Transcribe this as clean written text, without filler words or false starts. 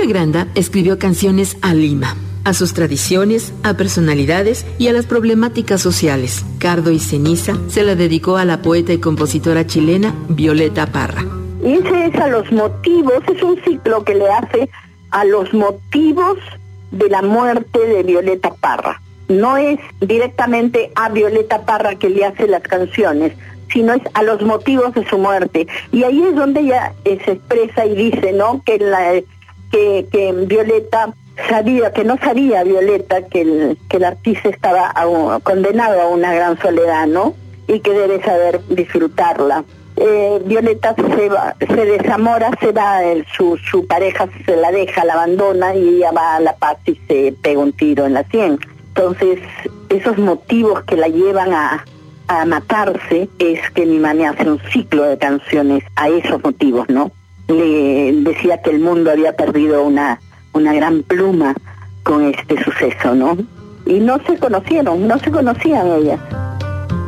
de Granda escribió canciones a Lima, a sus tradiciones, a personalidades y a las problemáticas sociales. Cardo y Ceniza se la dedicó a la poeta y compositora chilena Violeta Parra. Y ese es a los motivos, es un ciclo que le hace a los motivos de la muerte de Violeta Parra. No es directamente a Violeta Parra que le hace las canciones, sino es a los motivos de su muerte. Y ahí es donde ella se expresa y dice, ¿no?, que Violeta sabía, que no sabía Violeta que el artista estaba condenado a una gran soledad, ¿no?, y que debe saber disfrutarla. Violeta se desamora, se va, su pareja se la deja, la abandona y ella va a La Paz y se pega un tiro en la sien. Entonces, esos motivos que la llevan a matarse es que mi mami hace un ciclo de canciones a esos motivos, ¿no? Le decía que el mundo había perdido una gran pluma con este suceso, ¿no? Y no se conocían ellas.